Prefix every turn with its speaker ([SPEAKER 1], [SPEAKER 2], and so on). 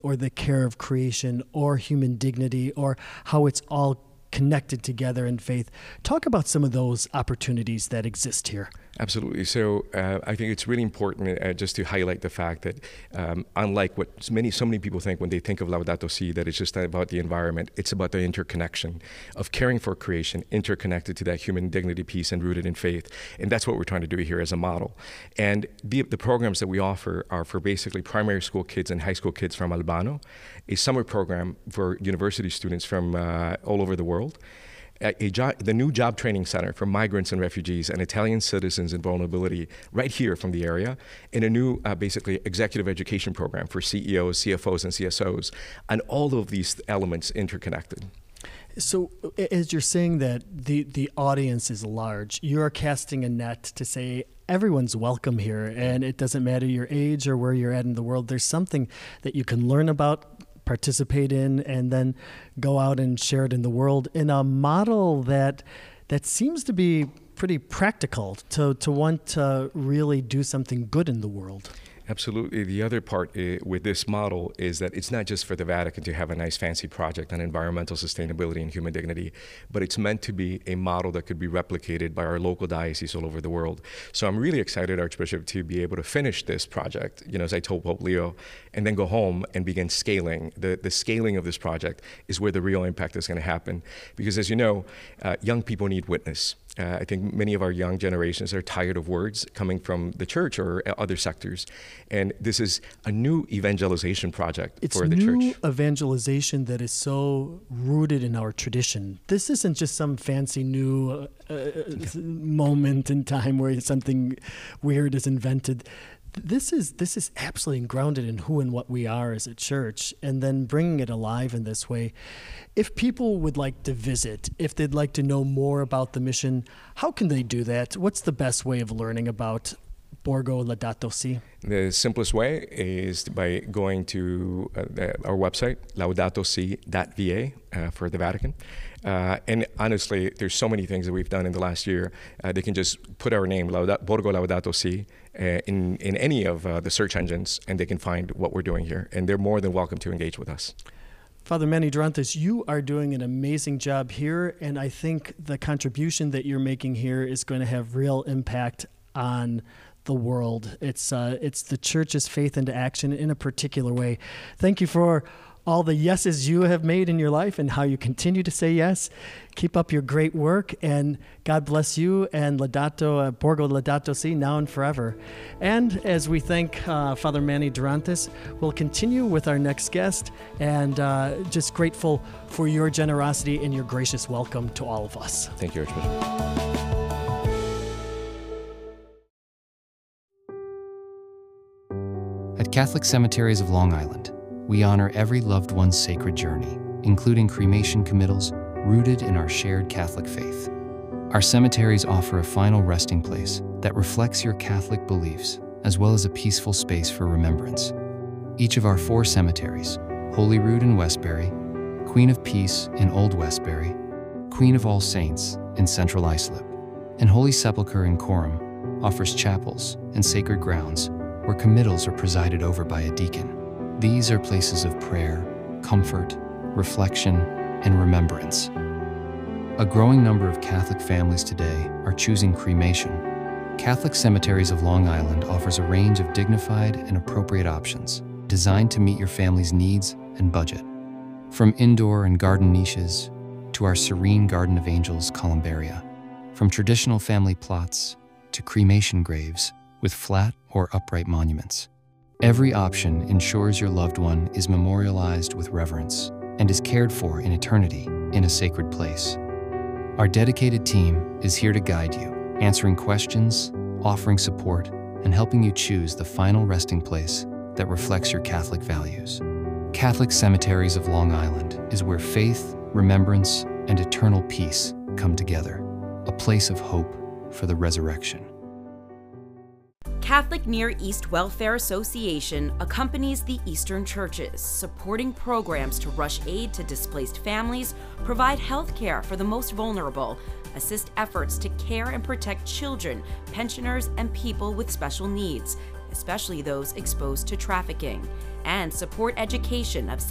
[SPEAKER 1] or the care of creation or human dignity or how it's all connected together in faith. Talk about some of those opportunities that exist here.
[SPEAKER 2] Absolutely. So I think it's really important just to highlight the fact that unlike what so many people think when they think of Laudato Si, that it's just about the environment, it's about the interconnection of caring for creation, interconnected to that human dignity piece and rooted in faith. And that's what we're trying to do here as a model. And the programs that we offer are for basically primary school kids and high school kids from Albano, a summer program for university students from all over the world, the new job training center for migrants and refugees and Italian citizens in vulnerability right here from the area, and a new basically executive education program for CEOs, CFOs, and CSOs, and all of these elements interconnected.
[SPEAKER 1] So as you're saying that the audience is large, you're casting a net to say everyone's welcome here, and it doesn't matter your age or where you're at in the world. There's something that you can learn about, participate in, and then go out and share it in the world in a model that seems to be pretty practical to want to really do something good in the world.
[SPEAKER 2] Absolutely. The other part with this model is that it's not just for the Vatican to have a nice fancy project on environmental sustainability and human dignity, but it's meant to be a model that could be replicated by our local dioceses all over the world. So I'm really excited, Archbishop, to be able to finish this project, as I told Pope Leo, and then go home and begin scaling. The scaling of this project is where the real impact is going to happen. Because as you know, young people need witness. I think many of our young generations are tired of words coming from the church or other sectors. And this is a new evangelization project for the church.
[SPEAKER 1] It's new evangelization that is so rooted in our tradition. This isn't just some fancy new moment in time where something weird is invented. This is absolutely grounded in who and what we are as a church, and then bringing it alive in this way. If people would like to visit, if they'd like to know more about the mission, how can they do that? What's the best way of learning about Borgo Laudato Si?
[SPEAKER 2] The simplest way is by going to our website, laudatosi.va, for the Vatican. And honestly, there's so many things that we've done in the last year. They can just put our name, Borgo Laudato Si, in any of the search engines, and they can find what we're doing here. And they're more than welcome to engage with us.
[SPEAKER 1] Father Manny Durantes, you are doing an amazing job here, and I think the contribution that you're making here is going to have real impact on the world. It's the church's faith into action in a particular way. Thank you for all the yeses you have made in your life and how you continue to say yes. Keep up your great work, and God bless you and Borgo Laudato Si now and forever. And as we thank Father Manny Durantes, we'll continue with our next guest, and just grateful for your generosity and your gracious welcome to all of us.
[SPEAKER 2] Thank you, Archbishop.
[SPEAKER 3] At Catholic Cemeteries of Long Island, we honor every loved one's sacred journey, including cremation committals rooted in our shared Catholic faith. Our cemeteries offer a final resting place that reflects your Catholic beliefs, as well as a peaceful space for remembrance. Each of our 4 cemeteries, Holyrood in Westbury, Queen of Peace in Old Westbury, Queen of All Saints in Central Islip, and Holy Sepulchre in Coram, offers chapels and sacred grounds where committals are presided over by a deacon. These are places of prayer, comfort, reflection, and remembrance. A growing number of Catholic families today are choosing cremation. Catholic Cemeteries of Long Island offers a range of dignified and appropriate options designed to meet your family's needs and budget. From indoor and garden niches to our serene Garden of Angels columbaria, from traditional family plots to cremation graves with flat or upright monuments. Every option ensures your loved one is memorialized with reverence and is cared for in eternity in a sacred place. Our dedicated team is here to guide you, answering questions, offering support, and helping you choose the final resting place that reflects your Catholic values. Catholic Cemeteries of Long Island is where faith, remembrance, and eternal peace come together, a place of hope for the resurrection.
[SPEAKER 4] Catholic Near East Welfare Association accompanies the Eastern churches, supporting programs to rush aid to displaced families, provide health care for the most vulnerable, assist efforts to care and protect children, pensioners, and people with special needs, especially those exposed to trafficking, and support education of